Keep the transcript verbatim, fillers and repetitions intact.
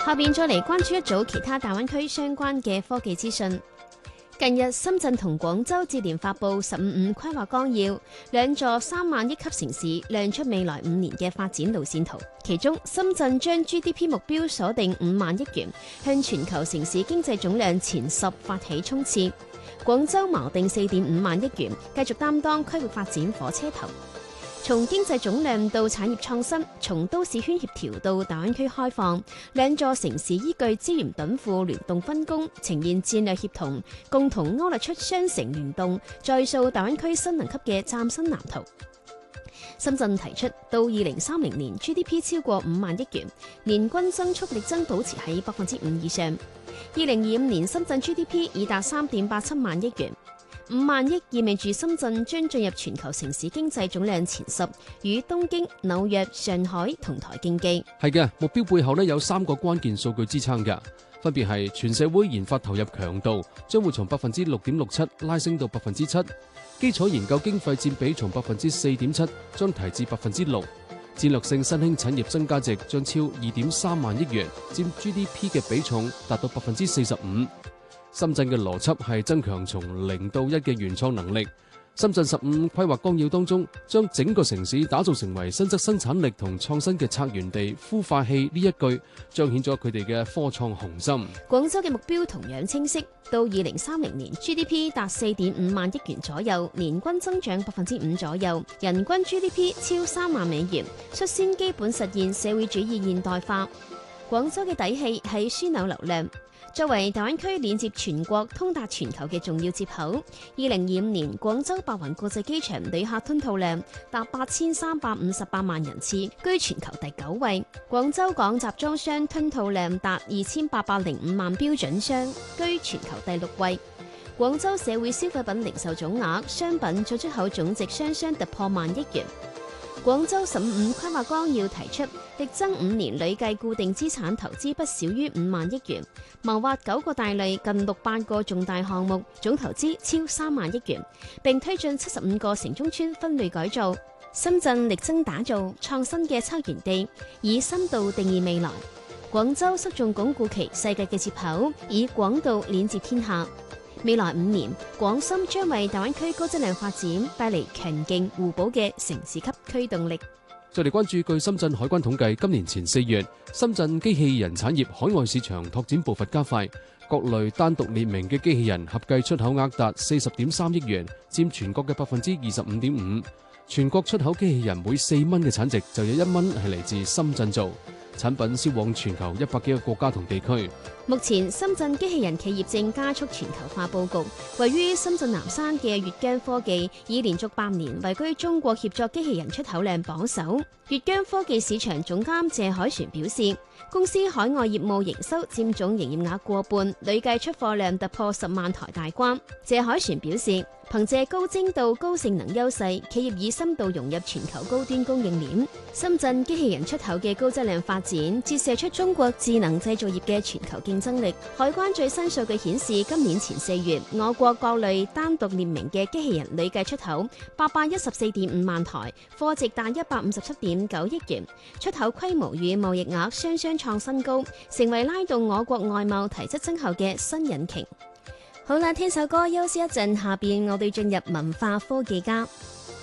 下邊再嚟關注一組其他大灣區相關嘅科技資訊。近日，深圳同廣州接連發布十五五規劃綱要，兩座三萬億級城市亮出未來五年嘅發展路線圖。其中，深圳將 G D P 目標鎖定五萬億元，向全球城市經濟總量前十發起衝刺。廣州錨定四點五萬億元，繼續擔當區域發展火車頭。從經濟總量到產業創新，從都市圈協調到大灣區開放，兩座城市依據資源稟賦聯動分工，呈現戰略協同，共同勾勒出雙城聯動、再塑大灣區新能級嘅嶄新藍圖。深圳提出到二零三零年 G D P 超過五萬億元，年均增速力爭保持喺百分之五以上。二零二五年深圳 G D P 已達三點八七萬億元。五萬億意味住深圳將進入全球城市經濟總量前十，與東京、紐約、上海同台競技。 係嘅，目標背後呢有三個關鍵數據支撐嘅，分別係全社會研發投入強度將會從百分之六點六七拉升到百分之七，基礎研究經費佔比從百分之四點七將提至百分之六，戰略性新興產業增加值將超二點三萬億元，佔 G D P 嘅比重達到百分之四十五。深圳嘅邏輯係增強從零到一嘅原創能力。深圳十五規劃綱要當中，將整個城市打造成為新質生產力同創新嘅策源地、孵化器，呢一句彰顯咗佢哋嘅科創雄心。 廣州嘅目標同樣清晰，到二零三零年 G D P 達四點五萬億元左右，年均增長百分之五左右，人均 G D P 超三萬美元，率先基本實現社會主義現代化。廣州嘅底氣係樞紐流量。作為大灣區連接全國、通達全球嘅重要接口，二零二五年廣州白雲國際機場旅客吞吐量達八千三百五十八萬人次，居全球第九位。廣州港集裝箱吞吐量達二千八百零五萬標準箱，居全球第六位。廣州社會消費品零售總額、商品進出口總值雙雙突破萬億元。廣州十五五規劃綱要提出，力爭五年累計固定資產投資不少於五萬億元，謀劃九個大類近六百個重大項目，總投資超三萬億元，並推進七十五個城中村分類改造。深圳力爭打造創新嘅策源地，以深度定義未來。廣州側重鞏固其世界嘅接口，以廣度鏈接天下。未來五年，廣深將為大灣區高質量發展帶嚟強勁互補嘅城市級驅動力。 再嚟關注，據深圳海關統計，今年前四月，深圳機器人產業海外市場拓展步伐加快，各類單獨列明嘅機器人合計出口額達四十點三億元，佔全國嘅百分之二十五點五。全國出口機器人每四蚊嘅產值就有一蚊係嚟自深圳做。產品銷往全球一百幾個國家同地區。 目前深圳機器人企業正加速全球化佈局，位於深圳南山嘅粵江科技已連續八年位居中國協作機器人出口量榜首。粵江科技市場總監謝海旋表示，公司海外業務營收佔總營業額過半，累計出貨量突破十萬台大關。謝海旋表示，憑借高精度、高性能優勢，企業以深度融入全球高端供應鏈。深圳機器人出口嘅高質量發展，折射出中國智能製造業嘅全球競爭力。海關最新數據顯示，今年前四月，我國各類單獨列明嘅機器人累計出口八百一十四點五萬台，貨值達一百五十七點九億元，出口規模與貿易額雙雙創新高，成為拉動我國外貿提質增厚嘅新引擎。好啦，聽首歌休息一陣，下邊我哋進入文化科技家。